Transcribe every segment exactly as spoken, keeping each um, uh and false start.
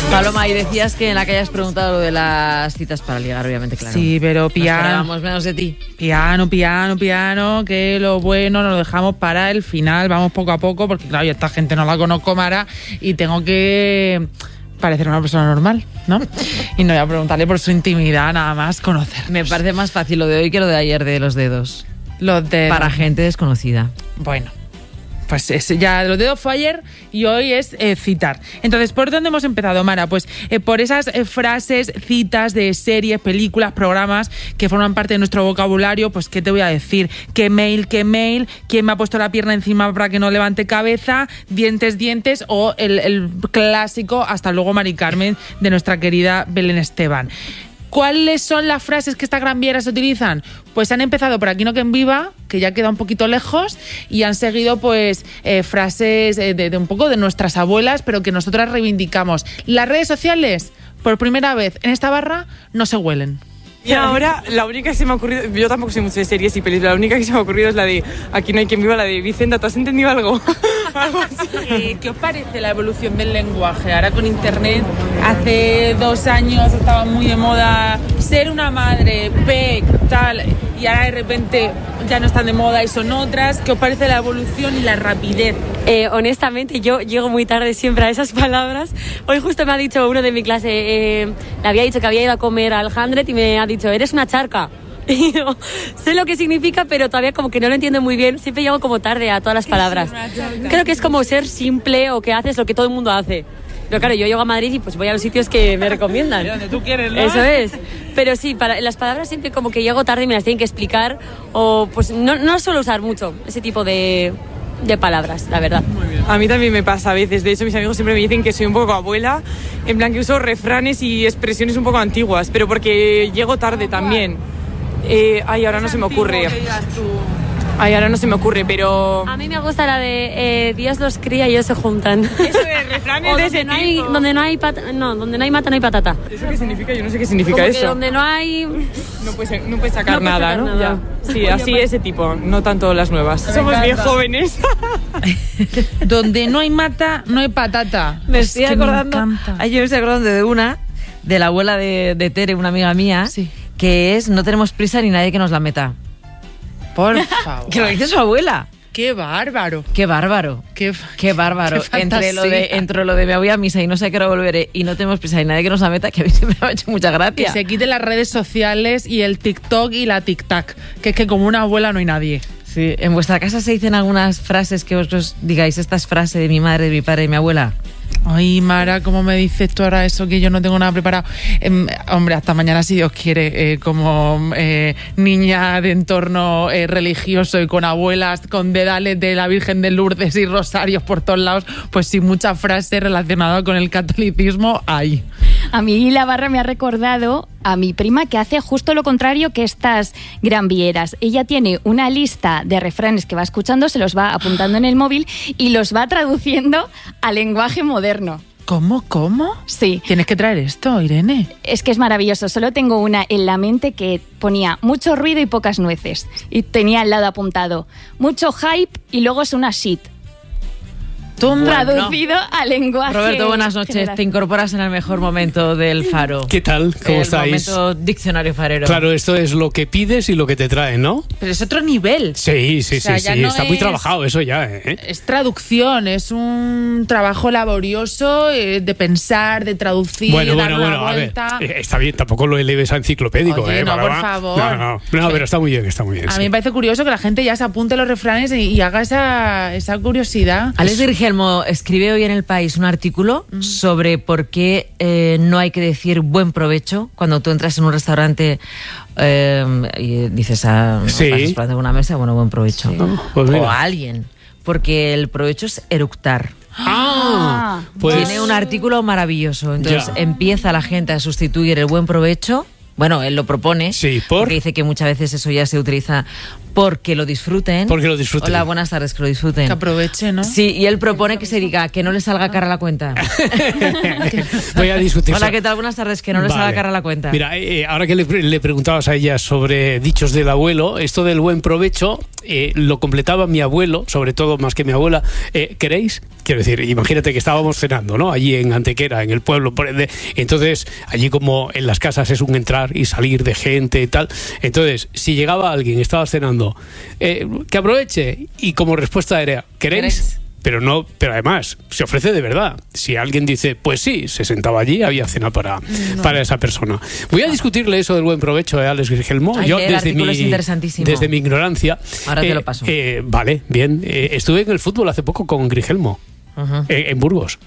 Paloma, y decías que en la que hayas preguntado lo de las citas para ligar, obviamente, claro. Sí, pero piano. Nos esperábamos menos de ti. Piano, piano, piano, que lo bueno nos lo dejamos para el final, vamos poco a poco, porque claro, yo esta gente no la conozco, Mara, y tengo que parecer una persona normal, ¿no? Y no voy a preguntarle por su intimidad, nada más conocer. Me parece más fácil lo de hoy que lo de ayer de los dedos. Los dedos. Para gente desconocida. Bueno. Pues es, ya los dedos fue ayer y hoy es eh, citar. Entonces, ¿por dónde hemos empezado, Mara? Pues eh, por esas eh, frases, citas de series, películas, programas que forman parte de nuestro vocabulario. Pues, ¿qué te voy a decir? ¿Qué mail, qué mail? ¿Quién me ha puesto la pierna encima para que no levante cabeza? Dientes, dientes. O el, el clásico, hasta luego, Mari Carmen, de nuestra querida Belén Esteban. ¿Cuáles son las frases que estas gran vieras utilizan? Pues han empezado por Aquí no quien viva, que ya queda un poquito lejos, y han seguido pues eh, frases eh, de, de un poco de nuestras abuelas, pero que nosotras reivindicamos. Las redes sociales, por primera vez en esta barra, no se huelen. Y ahora, la única que se me ha ocurrido, yo tampoco soy mucho de series y películas, la única que se me ha ocurrido es la de Aquí no hay quien viva, la de Vicenta. ¿Tú has entendido algo? Algo así. Eh, ¿Qué os parece la evolución del lenguaje? Ahora con internet, hace dos años estaba muy de moda ser una madre, P E C, tal, y ahora de repente ya no están de moda y son otras. ¿Qué os parece la evolución y la rapidez? Eh, honestamente, yo llego muy tarde siempre a esas palabras. Hoy justo me ha dicho uno de mi clase, eh, le había dicho que había ido a comer al Hundred y me ha dicho, eres una charca. Y yo sé lo que significa, pero todavía como que no lo entiendo muy bien. Siempre llego como tarde a todas las palabras. Creo que es como ser simple o que haces lo que todo el mundo hace. Pero claro, yo llego a Madrid y pues voy a los sitios que me recomiendan. Donde tú quieres, ¿no? Eso es. Pero sí, para las palabras siempre como que llego tarde y me las tienen que explicar. O pues no, no suelo usar mucho ese tipo de, de palabras, la verdad. A mí también me pasa a veces. De hecho, mis amigos siempre me dicen que soy un poco abuela. En plan que uso refranes y expresiones un poco antiguas. Pero porque llego tarde también. Eh, ay, ahora no se me ocurre. Ay, ahora no se me ocurre, pero... A mí me gusta la de eh, Dios los cría y ellos se juntan. Eso de refranes O de donde ese no hay, tipo. donde no hay pata, no, donde no hay mata no hay patata. ¿Eso qué significa? Yo no sé qué significa Como eso. que donde no hay... No puedes, no puedes sacar No puedes nada, sacar ¿no? nada. Ya. Sí, así ese tipo, no tanto las nuevas. Somos encanta. bien jóvenes. Donde no hay mata, no hay patata. Me Es estoy que acordando. Me encanta. Ay, yo me estoy acordando de una, de la abuela de, de Tere, una amiga mía, Sí. que es: no tenemos prisa ni nadie que nos la meta. Por favor. Que lo dice su abuela. ¡Qué bárbaro! Qué bárbaro. ¡Qué, Qué bárbaro. qué entre, lo de, fantasía. entre lo de me voy a misa y no sé a qué hora volveré y no tenemos prisa y nadie que nos la meta, que a mí siempre me ha hecho mucha Que gracia. se quiten las redes sociales y el TikTok y la tic-tac. Que es que como una abuela no hay nadie. Sí. ¿En vuestra casa se dicen algunas frases que vosotros digáis, esta es frase de mi madre, de mi padre, de mi abuela? Ay, Mara, ¿cómo me dices tú ahora eso que yo no tengo nada preparado? Eh, hombre, hasta mañana si Dios quiere, eh, como eh, niña de entorno eh, religioso y con abuelas, con dedales de la Virgen de Lourdes y rosarios por todos lados, pues sí, muchas frases relacionadas con el catolicismo hay. A mí la barra me ha recordado a mi prima, que hace justo lo contrario que estas gran vieras. Ella tiene una lista de refranes que va escuchando, se los va apuntando en el móvil y los va traduciendo al lenguaje moderno. ¿Cómo? ¿Cómo? Sí. Tienes que traer esto, Irene. Es que es maravilloso. Solo tengo una en la mente que ponía mucho ruido y pocas nueces. Y tenía al lado apuntado mucho hype y luego es una shit. Toma. Traducido al lenguaje. Roberto, buenas noches. general. Te incorporas en el mejor momento del Faro. ¿Qué tal? ¿Cómo el estáis? momento diccionario farero. Claro, esto es lo que pides y lo que te traen, ¿no? Pero es otro nivel. Sí, sí, O sea, sí, ya sí. no Está muy es- trabajado eso ya, ¿eh? Es traducción, es un trabajo laborioso eh, de pensar, de traducir, Bueno, de dar bueno, una bueno, a ver. vuelta. eh, Está bien, tampoco lo eleves a enciclopédico, Oye, ¿eh? no, por Paloma? favor. No, no, no, pero está muy bien, está muy bien. A sí. mí me parece curioso que la gente ya se apunte los refranes y, y haga esa, esa curiosidad. Alex Virgelmo escribe hoy en El País un artículo sobre por qué eh, no hay que decir buen provecho cuando tú entras en un restaurante eh, y dices a Sí. de una mesa, bueno, buen provecho. Pues mira. O a alguien. Porque el provecho es eructar. Ah, pues Tiene un artículo maravilloso. Entonces Ya. empieza la gente a sustituir el buen provecho Bueno, él lo propone. Sí, ¿por? Porque dice que muchas veces eso ya se utiliza porque lo disfruten. Porque lo disfruten. Hola, buenas tardes, que lo disfruten. Que aproveche, ¿no? Sí, y él propone que se diga que no le salga cara a la cuenta. Voy a discutir. Hola, ¿qué tal? Buenas tardes, que no le Vale. salga cara a la cuenta. Mira, eh, ahora que le, le preguntabas a ella sobre dichos del abuelo, esto del buen provecho eh, lo completaba mi abuelo, sobre todo más que mi abuela. Eh, ¿Queréis? Quiero decir, imagínate que estábamos cenando, ¿no? Allí en Antequera, en el pueblo. Por ende, entonces, allí como en las casas es un entrar y salir de gente y tal. Entonces, si llegaba alguien, estaba cenando, eh, que aproveche. Y como respuesta era, ¿queréis? ¿Queréis? Pero no, pero además, se ofrece de verdad. Si alguien dice, pues sí, se sentaba allí, había cena para, no. para esa persona. Voy a discutirle eso del buen provecho a Alex Grigelmo. Ay, Yo el desde mi, es interesantísimo. desde mi ignorancia. Ahora eh, te lo paso. Eh, vale, bien. Eh, estuve en el fútbol hace poco con Grigelmo, Uh-huh. eh, en Burgos.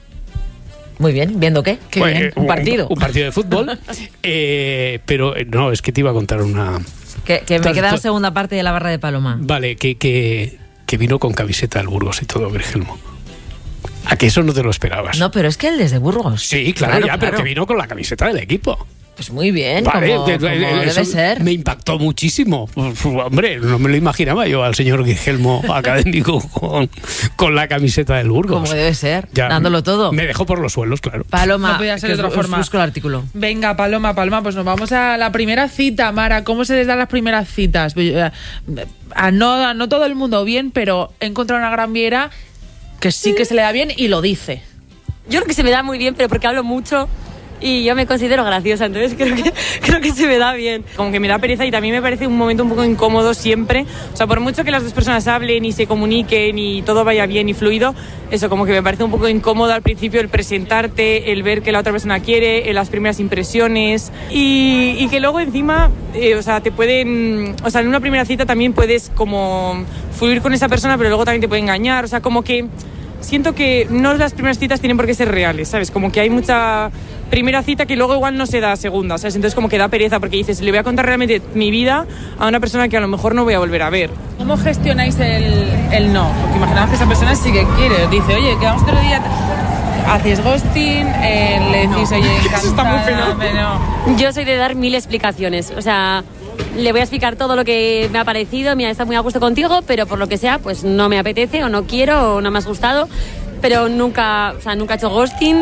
Muy bien, ¿viendo qué? Qué Pues, bien. eh, Un partido. Un, un partido de fútbol. eh, pero eh, no, es que te iba a contar una... Que, que me Entonces, queda la tú- segunda parte de la barra de Paloma. Vale, que, que, que vino con camiseta del Burgos y todo, Grigelmo. ¿A que eso no te lo esperabas? No, pero es que él desde Burgos. Sí, claro, ya, pero que vino con la camiseta del equipo. Pues muy bien, Vale, como, de- como de- debe eso ser. me impactó muchísimo. Uf, hombre, no me lo imaginaba yo al señor Grigelmo académico con, con la camiseta del Burgos. Como debe ser, Ya, dándolo todo. Me dejó por los suelos, claro. Paloma, No podía ser que de otra os- forma. os busco el artículo. Venga, Paloma, Paloma, pues nos vamos a la primera cita, Mara. ¿Cómo se les dan las primeras citas? Pues, eh, A no, a no todo el mundo bien, pero he encontrado una gran viera que sí que se le da bien y lo dice. Yo creo que se me da muy bien, pero porque hablo mucho y yo me considero graciosa, entonces creo que, creo que se me da bien. Como que me da pereza y también me parece un momento un poco incómodo siempre. O sea, por mucho que las dos personas hablen y se comuniquen y todo vaya bien y fluido, eso como que me parece un poco incómodo al principio el presentarte, el ver que la otra persona quiere, eh, las primeras impresiones y, y que luego encima, eh, o sea, te pueden... O sea, en una primera cita también puedes como fluir con esa persona, pero luego también te puede engañar. O sea, como que siento que no las primeras citas tienen por qué ser reales, ¿sabes? Como que hay mucha primera cita que luego igual no se da segunda, ¿sabes? Entonces como que da pereza porque dices, le voy a contar realmente mi vida a una persona que a lo mejor no voy a volver a ver. ¿Cómo gestionáis el, el no? Porque imaginamos que esa persona sí que quiere. Os dice, oye, quedamos otro día... Haces ghosting, eh, le decís, oye, encantada, Eso está muy feo. pero- Yo soy de dar mil explicaciones, o sea, le voy a explicar todo lo que me ha parecido, mira, está muy a gusto contigo, pero por lo que sea, pues no me apetece o no quiero o no me has gustado, pero nunca, o sea, nunca he hecho ghosting,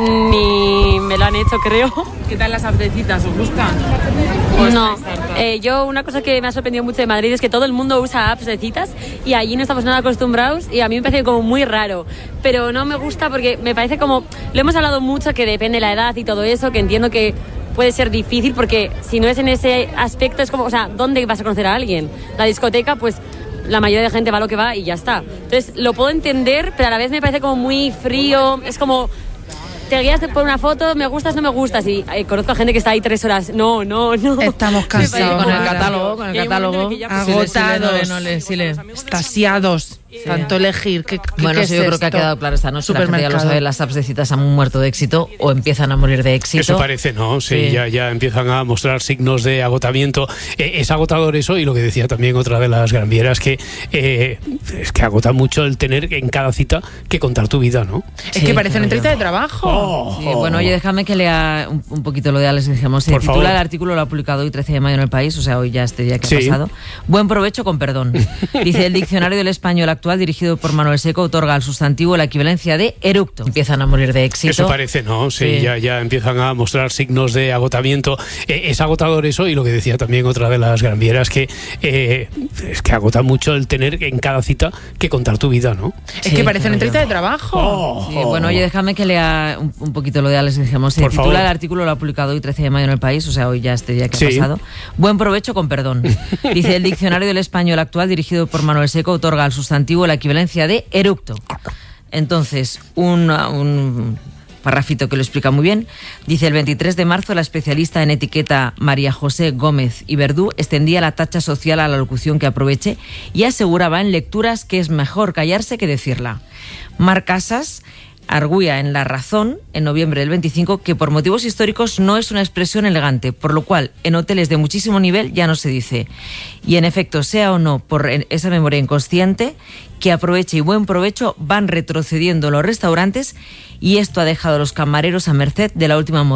ni me lo han hecho, creo. ¿Qué tal las apps de citas? ¿Os gustan? Pues No, estáis hartas. eh, yo una cosa que me ha sorprendido mucho de Madrid es que todo el mundo usa apps de citas y allí no estamos nada acostumbrados y a mí me parece como muy raro, pero no me gusta porque me parece como, lo hemos hablado mucho que depende de la edad y todo eso, que entiendo que puede ser difícil porque si no es en ese aspecto es como, o sea, ¿dónde vas a conocer a alguien? La discoteca, pues la mayoría de gente va a lo que va y ya está. Entonces lo puedo entender, pero a la vez me parece como muy frío, es como... Te guías por una foto, me gustas, no me gustas. Y eh, conozco a gente que está ahí tres horas. No, no, no. Estamos Sí, cansados. con el Mara. catálogo, con el Y hay un momento catálogo. en el que ya, Sí, pues, sí, le- agotados. no le- no le- sí le- Estasiados. Tanto elegir. ¿Qué, qué- Bueno, qué sí, es yo creo que ha esto? quedado claro esta noche. La gente ya lo Supermercado. sabe, las apps de citas han muerto de éxito o empiezan a morir de éxito. Eso parece, ¿no? Sí, Sí. Ya, ya empiezan a mostrar signos de agotamiento. Eh, es agotador eso, y lo que decía también otra de las gran vieras, que eh, es que agota mucho el tener en cada cita que contar tu vida, ¿no? Es Sí, que parece una claro. entrevista de trabajo. Oh. Sí, bueno, oye, déjame que lea un, un poquito lo de Alex Grigelmo. Se Por titula favor. el artículo, lo ha publicado hoy trece de mayo en El País, o sea, hoy ya este día que ha Sí. pasado. Buen provecho con perdón. Dice, el diccionario del español actual, dirigido por Manuel Seco, otorga al sustantivo la equivalencia de eructo. Empiezan a morir de éxito. Eso parece, ¿no? Sí, Sí. Ya, ya empiezan a mostrar signos de agotamiento. Eh, es agotador eso, y lo que decía también otra de las gran vieras, que eh, es que agota mucho el tener en cada cita que contar tu vida, ¿no? Es Sí, que parece una claro. entrevista de trabajo. Oh. Sí, bueno, oye, déjame que lea un, un poquito lo de Alex Grigelmo. Se Por titula favor. el artículo, lo ha publicado hoy trece de mayo en El País, o sea, hoy ya este día que ha Sí. pasado. Buen provecho con perdón. Dice, el diccionario del español actual, dirigido por Manuel Seco, otorga al sustantivo la equivalencia de eructo. Entonces, un, un parrafito que lo explica muy bien. Dice, el veintitrés de marzo, la especialista en etiqueta María José Gómez y Verdú extendía la tacha social a la locución que aproveche y aseguraba en lecturas que es mejor callarse que decirla. Mar Casas arguía en La Razón, en noviembre del veinticinco, que por motivos históricos no es una expresión elegante, por lo cual en hoteles de muchísimo nivel ya no se dice. Y en efecto, sea o no por esa memoria inconsciente, que aproveche y buen provecho van retrocediendo los restaurantes, y esto ha dejado a los camareros a merced de la última moda.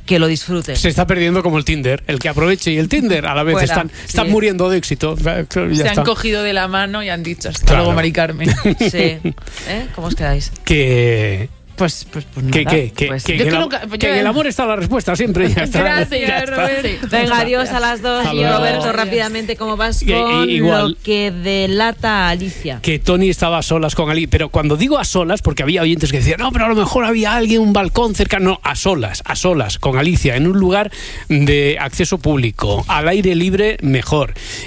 que lo disfruten. Se está perdiendo como el Tinder. El que aproveche y el Tinder a la vez Fuera, están, están sí. muriendo de éxito. Ya Se está. han cogido de la mano y han dicho, hasta Claro. luego, Mari Carmen. Sí. ¿Eh? ¿Cómo os quedáis? Que... Pues, pues, pues Que, nada. que, que, Pues- que, Yo que que el, nunca- que yo- en el amor está la respuesta siempre. Ya está. Gracias, Ya está. Roberto. Venga, adiós a las dos. Hasta Y luego. Roberto, rápidamente, ¿cómo vas I- con igual. lo que delata a Alicia? Que Tony estaba a solas con Ali, pero cuando digo a solas, porque había oyentes que decían, no, pero a lo mejor había alguien, un balcón cercano, no, a solas, a solas, con Alicia, en un lugar de acceso público, al aire libre, mejor.